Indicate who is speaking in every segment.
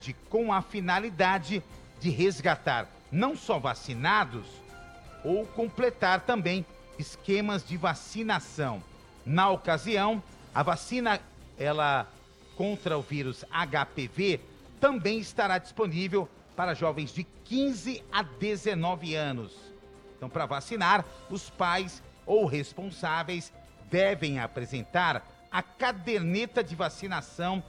Speaker 1: com a finalidade de resgatar não só vacinados, ou completar também esquemas de vacinação. Na ocasião, a vacina contra o vírus HPV também estará disponível para jovens de 15 a 19 anos. Então, para vacinar, os pais ou responsáveis devem apresentar a caderneta de vacinação,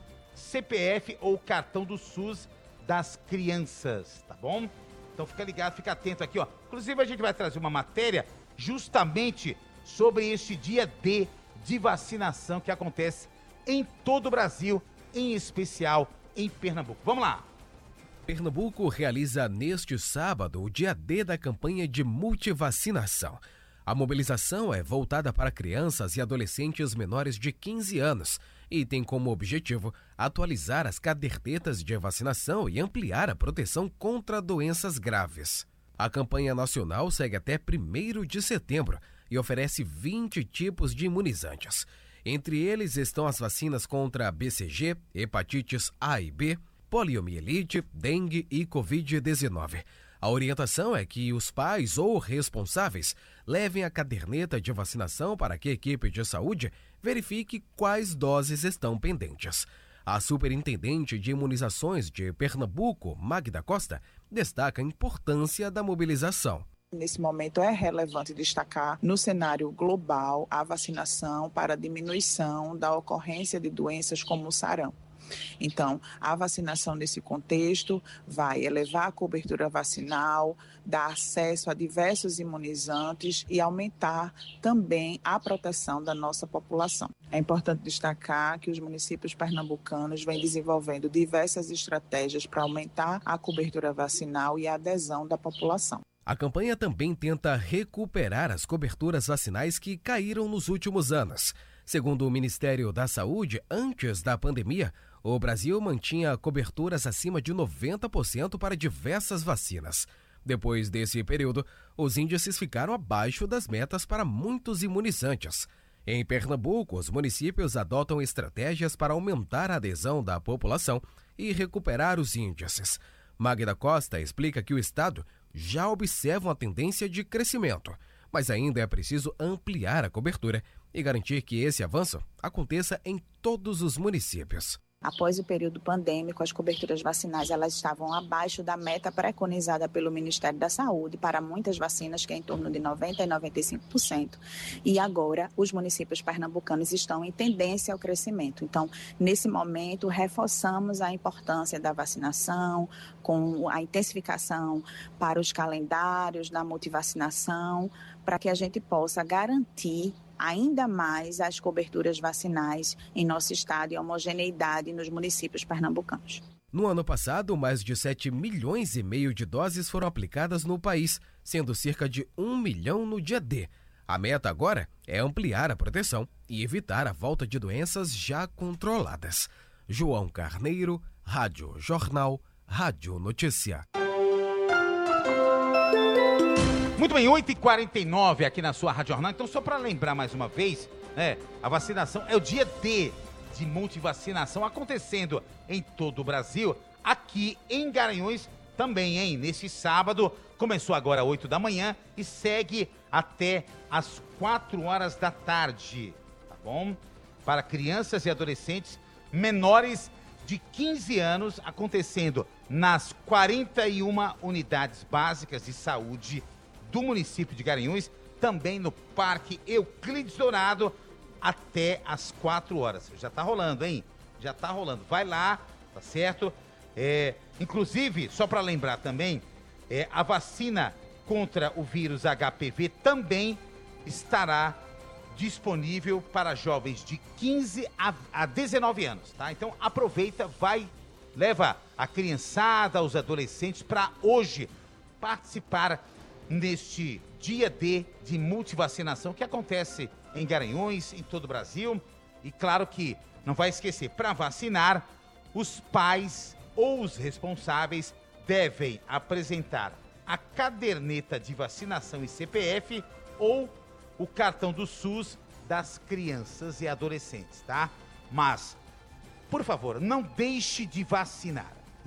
Speaker 1: CPF ou cartão do SUS das crianças, tá bom? Então fica ligado, fica atento aqui, ó. Inclusive a gente vai trazer uma matéria justamente sobre este dia D de vacinação que acontece em todo o Brasil, em especial em Pernambuco. Vamos lá!
Speaker 2: Pernambuco realiza neste sábado o dia D da campanha de multivacinação. A mobilização é voltada para crianças e adolescentes menores de 15 anos e tem como objetivo atualizar as cadernetas de vacinação e ampliar a proteção contra doenças graves. A campanha nacional segue até 1º de setembro e oferece 20 tipos de imunizantes. Entre eles estão as vacinas contra BCG, hepatites A e B, poliomielite, dengue e Covid-19. A orientação é que os pais ou responsáveis levem a caderneta de vacinação para que a equipe de saúde verifique quais doses estão pendentes. A superintendente de imunizações de Pernambuco, Magda Costa, destaca a importância da mobilização.
Speaker 3: Nesse momento é relevante destacar no cenário global a vacinação para a diminuição da ocorrência de doenças como o sarampo. Então, a vacinação nesse contexto vai elevar a cobertura vacinal, dar acesso a diversos imunizantes e aumentar também a proteção da nossa população. É importante destacar que os municípios pernambucanos vêm desenvolvendo diversas estratégias para aumentar a cobertura vacinal e a adesão da população.
Speaker 2: A campanha também tenta recuperar as coberturas vacinais que caíram nos últimos anos. Segundo o Ministério da Saúde, antes da pandemia, o Brasil mantinha coberturas acima de 90% para diversas vacinas. Depois desse período, os índices ficaram abaixo das metas para muitos imunizantes. Em Pernambuco, os municípios adotam estratégias para aumentar a adesão da população e recuperar os índices. Magda Costa explica que o Estado já observa uma tendência de crescimento, mas ainda é preciso ampliar a cobertura e garantir que esse avanço aconteça em todos os municípios.
Speaker 4: Após o período pandêmico, as coberturas vacinais elas estavam abaixo da meta preconizada pelo Ministério da Saúde para muitas vacinas, que é em torno de 90% e 95%. E agora, os municípios pernambucanos estão em tendência ao crescimento. Então, nesse momento, reforçamos a importância da vacinação, com a intensificação para os calendários da multivacinação, para que a gente possa garantir ainda mais as coberturas vacinais em nosso estado e a homogeneidade nos municípios pernambucanos.
Speaker 2: No ano passado, mais de 7,5 milhões de doses foram aplicadas no país, sendo cerca de 1 milhão no dia D. A meta agora é ampliar a proteção e evitar a volta de doenças já controladas. João Carneiro, Rádio Jornal, Rádio Notícia.
Speaker 1: Muito bem, 8h49 aqui na sua Rádio Jornal. Então, só para lembrar mais uma vez, a vacinação é o dia D de multivacinação acontecendo em todo o Brasil. Aqui em Garanhuns também, hein? Nesse sábado, começou agora às 8 da manhã e segue até às 4 horas da tarde, tá bom? Para crianças e adolescentes menores de 15 anos, acontecendo nas 41 unidades básicas de saúde do município de Garanhuns, também no Parque Euclides Dourado, até às 4 horas. Já tá rolando, hein? Já tá rolando. Vai lá, tá certo? Inclusive, só para lembrar também, a vacina contra o vírus HPV também estará disponível para jovens de 15 a 19 anos, tá? Então aproveita, leva a criançada, os adolescentes para hoje participar neste dia D de multivacinação que acontece em Garanhuns, em todo o Brasil. E claro que não vai esquecer, para vacinar, os pais ou os responsáveis devem apresentar a caderneta de vacinação e CPF ou o cartão do SUS das crianças e adolescentes, tá? Mas, por favor, não deixe de vacinar.